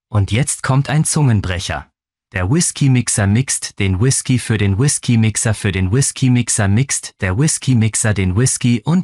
Und jetzt kommt ein Zungenbrecher. Der Whisky-Mixer mixt den Whisky für den Whisky-Mixer für den Whisky-Mixer mixt der Whisky-Mixer den Whisky und